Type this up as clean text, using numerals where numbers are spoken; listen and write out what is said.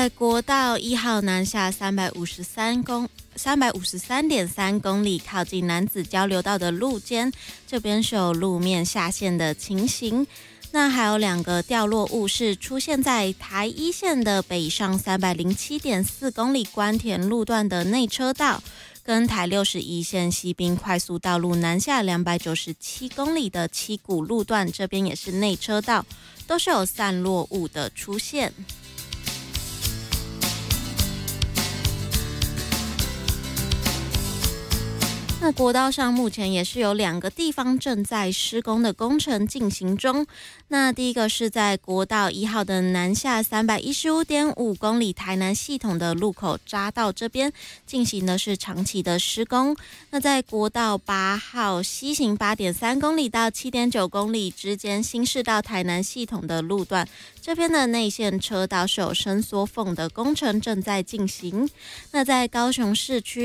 在国道1号南下353.3公里，靠近南子交流道的路肩，这边是有路面下陷的情形。那还有2个掉落物是出现在台一线的北上307.4公里关田路段的内车道，跟台61线西滨快速道路南下297公里的七股路段，这边也是内车道，都是有散落物的出现。那国道上目前也是有2个地方正在施工的工程进行中。那第一个是在国道1号的南下315.5公里台南系统的路口匝道这边进行的是长期的施工。那在国道8号西行8.3公里到7.9公里之间新市到台南系统的路段，这边的内线车道是有伸缩缝的工程正在进行。那在高雄市区